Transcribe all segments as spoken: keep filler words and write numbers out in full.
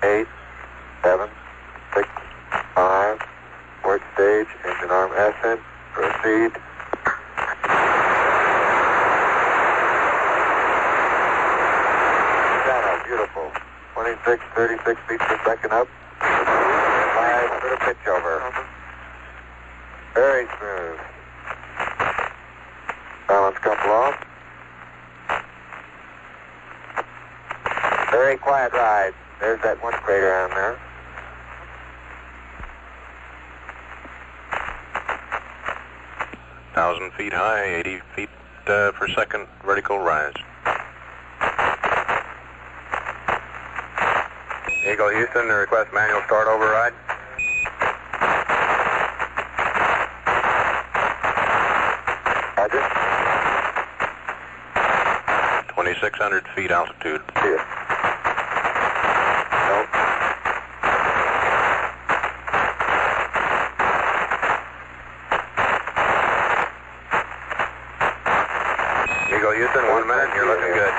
eight, seven, six, five, port stage, engine arm ascent, proceed. Channel, beautiful. twenty-six, thirty-six feet per second up. Five, put a pitch over. Very smooth. Balance couple off. Very quiet ride. There's that one crater on there. Thousand feet high, eighty feet uh, per second vertical rise. Eagle Houston, request manual start override. Roger. twenty-six hundred feet altitude. See it. Nope. Eagle Houston, one minute, you're looking good.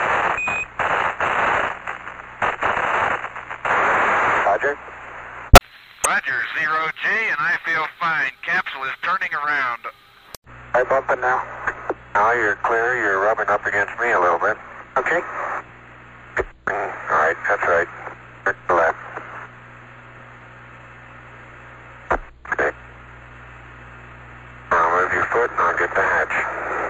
Roger. Roger, zero G, and I feel fine. Capsule is turning around. I'm bumping now. Now you're clear. You're rubbing up against me a little bit. Okay. All right, that's right. Turn to the left. Okay. Now move your foot and I'll get the hatch.